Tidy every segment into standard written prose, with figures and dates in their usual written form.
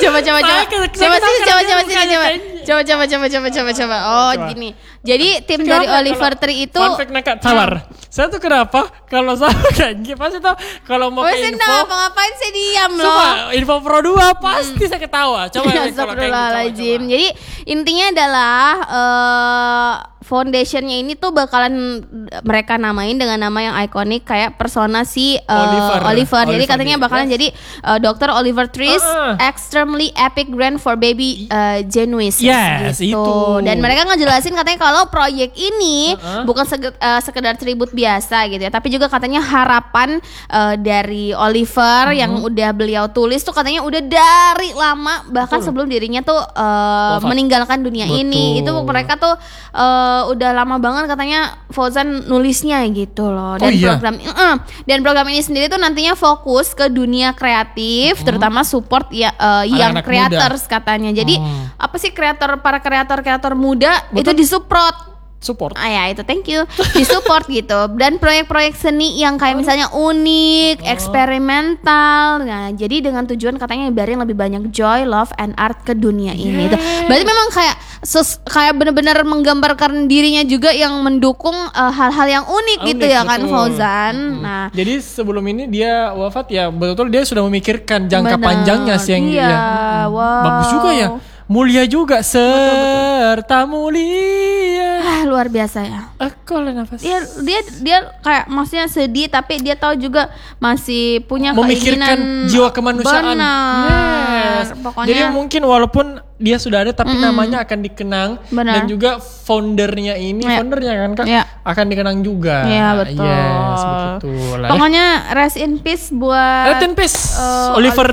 Coba. Oh, gini. Jadi tim dari Oliver Tree itu fun fact nekat sabar. Saya tuh kenapa kalau saya kayak pasti tuh kalau mau ke info ngapain saya diam loh. Coba info Pro 2 pasti saya ketawa. Coba Astagfirullahaladzim. Jadi intinya adalah foundationnya ini tuh bakalan mereka namain dengan nama yang ikonik kayak persona si Oliver. Jadi katanya bakalan jadi Dr. Oliver Tree's extremely epic grant for baby Genuis gitu. Itu. Dan mereka ngejelasin katanya kalau proyek ini bukan sekedar tribut biasa gitu ya, tapi juga katanya harapan dari Oliver yang udah beliau tulis tuh katanya udah dari lama bahkan sebelum dirinya tuh meninggalkan dunia ini. Itu mereka tuh udah lama banget katanya Fauzan nulisnya gitu loh. Dan program ini sendiri tuh nantinya fokus ke dunia kreatif, terutama support yang creators katanya. Jadi apa sih para kreator muda itu disupport. Ya itu thank you disupport gitu. Dan proyek-proyek seni yang kayak misalnya unik, eksperimental. Nah jadi dengan tujuan katanya biarin lebih banyak joy, love, and art ke dunia ini. Berarti memang kayak benar-benar menggambarkan dirinya juga yang mendukung hal-hal yang unik gitu ya kan Fauzan. Nah jadi sebelum ini dia wafat ya betul-betul dia sudah memikirkan jangka panjangnya sih yang bagus juga ya. Mulia juga serta mulia. Luar biasa ya. Kalau nafas. Dia kayak maksudnya sedih tapi dia tahu juga masih punya memikirkan keinginan jiwa kemanusiaan. Benar. Pokoknya. Jadi mungkin walaupun dia sudah ada tapi namanya akan dikenang. Benar. Dan juga foundernya kan Kak akan dikenang juga. Iya betul. Yes, betul. Pokoknya rest in peace buat Oliver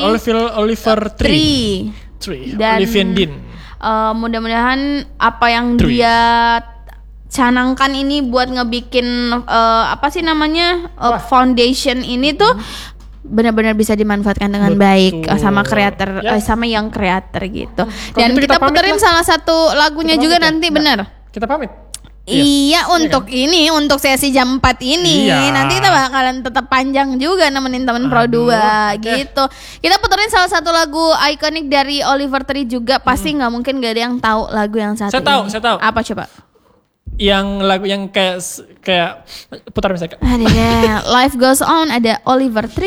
Tree. Dan Olivier Dean. Mudah-mudahan apa yang dia canangkan ini buat ngebikin foundation ini tuh benar-benar bisa dimanfaatkan dengan baik sama kreator sama yang kreator gitu. Dan kita puterin salah satu lagunya juga nanti benar. Kita pamit. Iya untuk ini untuk sesi jam 4 ini nanti kita bakalan tetap panjang juga nemenin temen Pro 2 gitu. Kita puterin salah satu lagu ikonik dari Oliver Tree juga pasti nggak mungkin gak ada yang tahu lagu yang satu ini. Saya tahu. Apa coba? Yang lagu yang kayak putar misalnya. Life Goes On ada Oliver Tree.